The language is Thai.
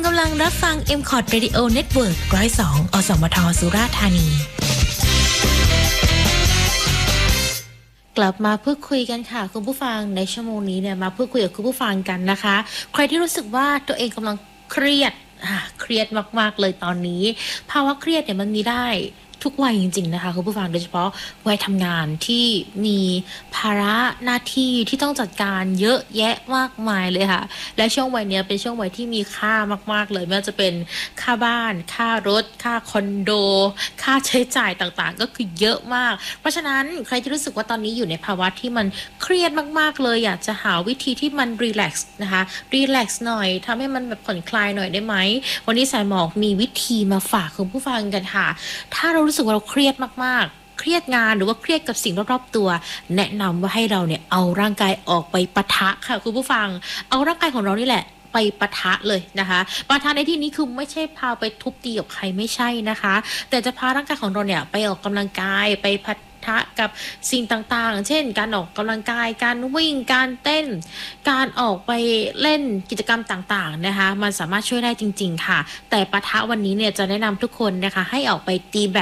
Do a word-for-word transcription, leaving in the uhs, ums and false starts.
กำลังรับฟัง เอ็ม คอร์ด Radio Network หนึ่งร้อยสอง อสมท สุราษฎร์ธานีกลับมาพูดคุยกันค่ะคุณผู้ฟังในชั่วโมงนี้เนี่ยมาพูดคุยกับคุณผู้ฟังกันนะคะใครที่รู้สึกว่าตัวเองกำลังเครียดเครียดมากๆเลยตอนนี้ภาวะเครียดเนี่ยมันมีได้ทุกวัยจริงๆนะคะคุณผู้ฟังโดยเฉพาะวัยทำงานที่มีภาระหน้าที่ที่ต้องจัดการเยอะแยะมากมายเลยค่ะและช่วงวัยนี้เป็นช่วงวัยที่มีค่ามากๆเลยไม่ว่าจะเป็นค่าบ้านค่ารถค่าคอนโดค่าใช้จ่ายต่างๆก็คือเยอะมากเพราะฉะนั้นใครที่รู้สึกว่าตอนนี้อยู่ในภาวะที่มันเครียดมากๆเลยอยากจะหาวิธีที่มันรีแลกซ์นะคะรีแลกซ์หน่อยทำให้มันแบบผ่อนคลายหน่อยได้ไหมวันนี้สายหมอกมีวิธีมาฝากคุณผู้ฟังกันค่ะถ้าเรารู้สึกว่าเราเครียดมากๆเครียดงานหรือว่าเครียดกับสิ่งรอบๆตัวแนะนำว่าให้เราเนี่ยเอาร่างกายออกไปปะทะค่ะคุณผู้ฟังเอาร่างกายของเรานี่แหละไปปะทะเลยนะคะปะทะในที่นี้คือไม่ใช่พาไปทุบตีกับใครไม่ใช่นะคะแต่จะพาร่างกายของเราเนี่ยไปออกกำลังกายไปปะทะกับสิ่งต่างๆเช่นการออกกำลังกายการวิ่งการเต้นการออกไปเล่นกิจกรรมต่างๆนะคะมันสามารถช่วยได้จริงๆค่ะแต่ปะทะวันนี้เนี่ยจะแนะนำทุกคนนะคะให้ออกไปตีแบด